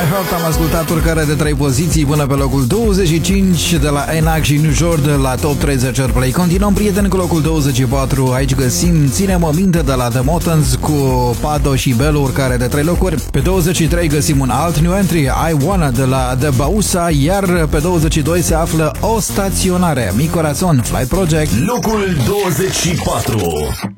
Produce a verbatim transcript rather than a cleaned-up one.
My Heart am ascultat urcare de trei poziții până pe locul douăzeci și cinci de la Enac și New Jordan la Top treizeci Airplay. Continuăm, prieteni, cu locul douăzeci și patru. Aici găsim Ține-mă minte de la The Motans cu Pado și Belu, urcare de trei locuri. Pe douăzeci și trei găsim un alt new entry, I Wanna de la The Bausa, iar pe douăzeci și doi se află O Staționare, Mi Corazon, Flight Project. Locul douăzeci și patru.